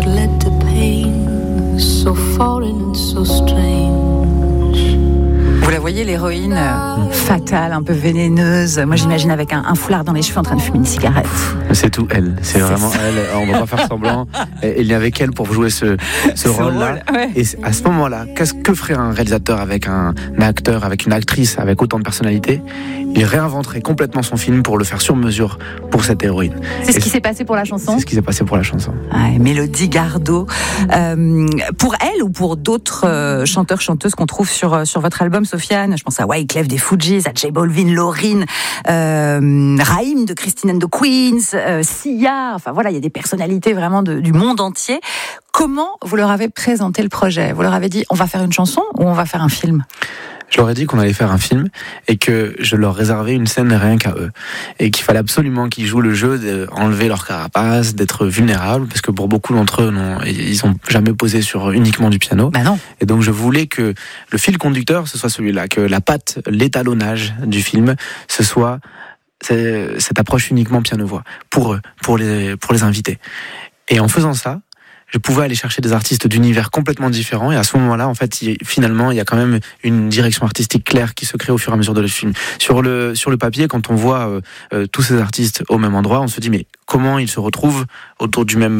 that led to pain, so foreign and so strange. Vous la voyez, l'héroïne fatale, un peu vénéneuse. Moi, j'imagine avec un foulard dans les cheveux en train de fumer une cigarette. C'est tout elle. C'est vraiment ça. Elle. On va pas faire semblant. Il y a avec elle pour jouer ce rôle-là. Ouais. Et à ce moment-là, qu'est-ce que ferait un réalisateur avec un acteur, avec une actrice, avec autant de personnalité? Il réinventerait complètement son film pour le faire sur mesure pour cette héroïne. C'est ce qui s'est passé pour la chanson. C'est ce qui s'est passé pour la chanson. Ouais, Mélodie Gardot. Pour elle ou pour d'autres chanteurs-chanteuses qu'on trouve sur votre album, Sofiane, je pense à Wyclef des Fugees, à J Balvin, Lauryn, Raïm de Christine and the Queens, Sia, enfin voilà, il y a des personnalités vraiment du monde entier. Comment vous leur avez présenté le projet? Vous leur avez dit, on va faire une chanson ou on va faire un film? Je leur ai dit qu'on allait faire un film et que je leur réservais une scène rien qu'à eux. Et qu'il fallait absolument qu'ils jouent le jeu d'enlever leur carapace, d'être vulnérables, parce que pour beaucoup d'entre eux, ils n'ont jamais posé sur uniquement du piano. Bah non. Et donc je voulais que le fil conducteur, ce soit celui-là, que la patte, l'étalonnage du film, ce soit cette approche uniquement piano-voix, pour eux, pour les invités. Et en faisant ça, je pouvais aller chercher des artistes d'univers complètement différents, et à ce moment-là, en fait, finalement, il y a quand même une direction artistique claire qui se crée au fur et à mesure de le film. Sur le papier, quand on voit tous ces artistes au même endroit, on se dit mais comment ils se retrouvent autour du même